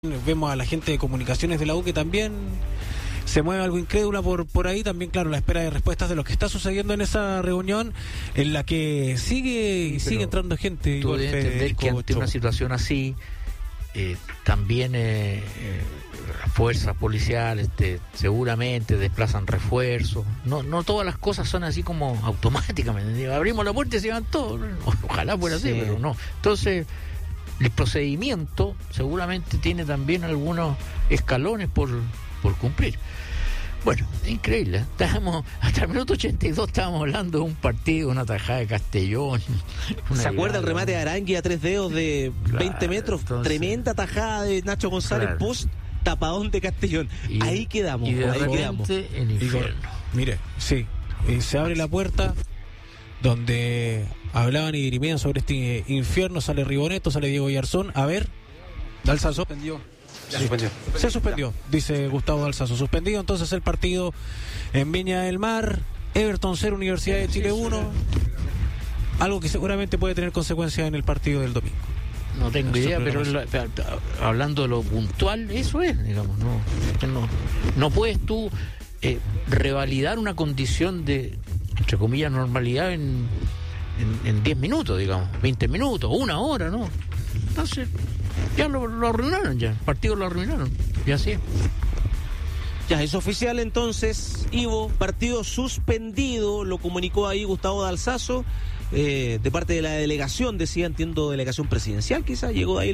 Vemos a la gente de comunicaciones de la U que también se mueve algo incrédula por ahí. También, claro, la espera de respuestas de lo que está sucediendo en esa reunión, en la que sigue entrando gente. Tú debes entender que ante una situación así, también fuerzas policiales seguramente desplazan refuerzos. No todas las cosas son así como automáticamente. Abrimos la puerta y se van todos. Ojalá fuera así, pero no. Entonces, el procedimiento seguramente tiene también algunos escalones por cumplir. Bueno, increíble, ¿eh? Hasta el minuto 82 estábamos hablando de un partido, una tajada de Castellón. ¿Se acuerda el remate de Arangui a 3 dedos de 20 metros? Entonces, tremenda tajada de Nacho González, post tapadón de Castellón. Ahí quedamos. Y de ahí repente el infierno. Mire, sí, se abre la puerta donde hablaban y dirimían sobre este infierno. Sale Riboneto, sale Diego Yarzón. A ver, Dalsazo. Se suspendió, dice Gustavo Dalsazo. Suspendido entonces el partido en Viña del Mar. Everton 0, Universidad de Chile 1. Algo que seguramente puede tener consecuencias en el partido del domingo. No tengo idea, pero hablando de lo puntual, eso es, digamos. No puedes tú revalidar una condición de, entre comillas, normalidad en 10 minutos, digamos, 20 minutos, una hora, ¿no? Entonces, ya lo arruinaron, ya. El partido lo arruinaron. Y así. Ya, es oficial entonces, Ivo, partido suspendido, lo comunicó ahí Gustavo Dalsazo, de parte de la delegación, decía, entiendo, delegación presidencial, quizás, llegó de ahí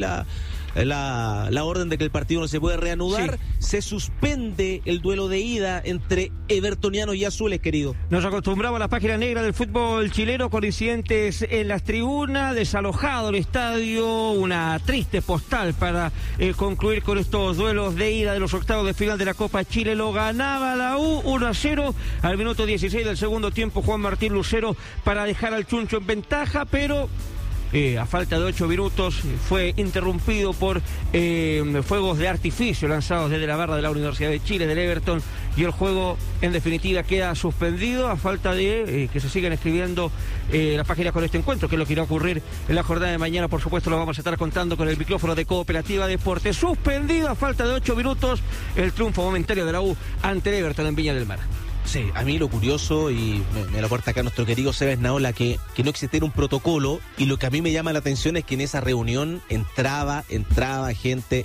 la orden de que el partido no se puede reanudar. Sí. Se suspende el duelo de ida entre evertonianos y azules, querido. Nos acostumbramos a la página negra del fútbol chileno con incidentes en las tribunas, desalojado el estadio, una triste postal para concluir con estos duelos de ida de los octavos de final de la Copa Chile. Lo ganaba la U 1-0 al minuto 16 del segundo tiempo, Juan Martín Lucero para dejar al Chuncho en ventaja, pero a falta de 8 minutos fue interrumpido por fuegos de artificio lanzados desde la barra de la Universidad de Chile, del Everton, y el juego en definitiva queda suspendido a falta de que se sigan escribiendo las páginas con este encuentro, que es lo que irá a ocurrir en la jornada de mañana. Por supuesto lo vamos a estar contando con el micrófono de Cooperativa Deportes. Suspendido a falta de 8 minutos el triunfo momentáneo de la U ante el Everton en Viña del Mar. Sí, a mí lo curioso, y me lo aporta acá nuestro querido Seba Esnaola, que no existiera un protocolo, y lo que a mí me llama la atención es que en esa reunión entraba gente,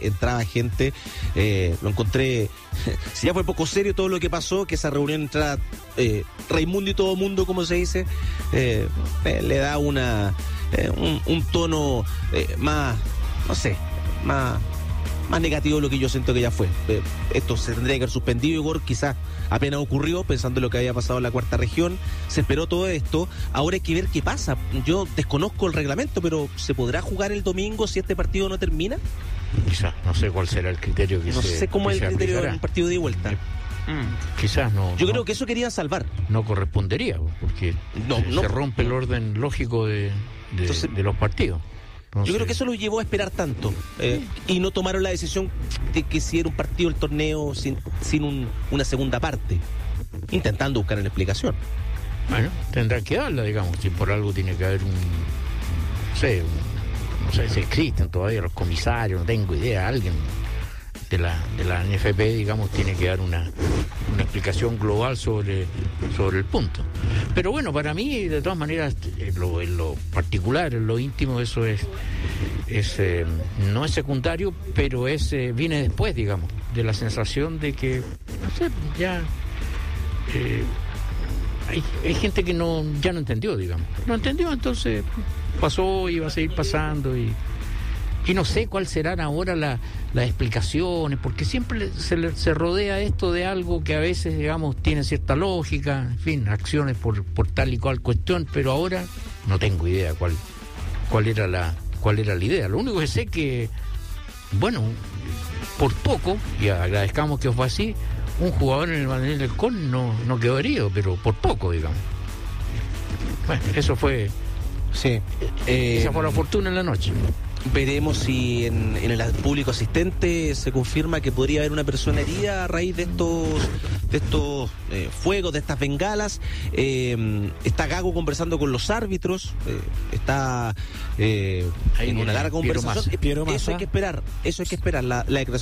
lo encontré, si ya fue poco serio todo lo que pasó, que esa reunión entrara Raimundo y todo mundo, como se dice, le da un tono más, no sé, más negativo de lo que yo siento que ya fue. Esto se tendría que haber suspendido, Igor, quizás apenas ocurrió, pensando en lo que había pasado en la cuarta región, se esperó todo esto, ahora hay que ver qué pasa. Yo desconozco el reglamento, pero ¿se podrá jugar el domingo si este partido no termina? Quizás, no sé cuál será el criterio que no sé cómo es el criterio de un partido de vuelta. Quizás no. Yo creo que eso querían salvar. No correspondería, porque se rompe el orden lógico de los partidos. Entonces, yo creo que eso los llevó a esperar tanto, y no tomaron la decisión de que si era un partido el torneo sin una segunda parte, intentando buscar una explicación. Bueno, tendrá que darla, digamos, si por algo tiene que haber no sé si existen todavía los comisarios, no tengo idea, alguien de la NFP, digamos, tiene que dar una explicación global sobre el punto. Pero bueno, para mí, de todas maneras, en lo particular, en lo íntimo, eso no es secundario, pero viene después, digamos, de la sensación de que, no sé, ya hay gente que ya no entendió, digamos. No entendió, entonces pasó y va a seguir pasando y no sé cuáles serán ahora las explicaciones, porque siempre se rodea esto de algo que a veces, digamos, tiene cierta lógica, en fin, acciones por tal y cual cuestión, pero ahora no tengo idea cuál era la idea. Lo único que sé que, bueno, por poco, y agradezcamos que fue así, un jugador en el Manuel del Con no quedó herido, pero por poco, digamos. Bueno, eso fue... Sí. Esa fue la fortuna en la noche. Veremos si en el público asistente se confirma que podría haber una persona herida a raíz de estos fuegos, de estas bengalas. Está Gago conversando con los árbitros, está en una larga conversación. Piero Massa. Eso hay que esperar, la declaración